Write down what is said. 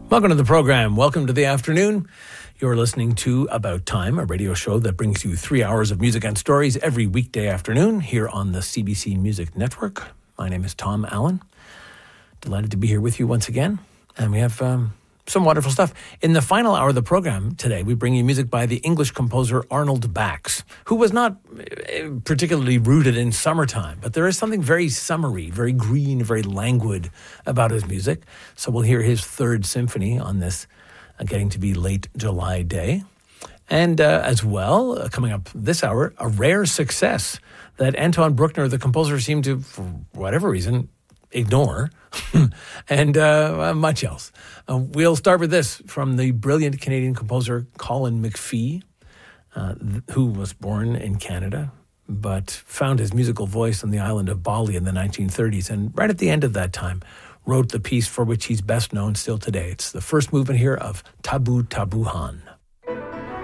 Welcome to the program. Welcome to the afternoon. You're listening to About Time, a radio show that brings you 3 hours of music and stories every weekday afternoon here on the CBC Music Network. My name is Tom Allen. Delighted to be here with you once again. And we have some wonderful stuff. In the final hour of the program today, we bring you music by the English composer Arnold Bax, who was not particularly rooted in summertime, but there is something very summery, very green, very languid about his music. So we'll hear his third symphony on this getting to be late July day. And as well, coming up this hour, a rare success that Anton Bruckner, the composer, seemed to, for whatever reason, ignore, and much else. We'll start with this from the brilliant Canadian composer Colin McPhee, who was born in Canada, but found his musical voice on the island of Bali in the 1930s. And right at the end of that time, wrote the piece for which he's best known still today. It's the first movement here of Tabu Tabuhan.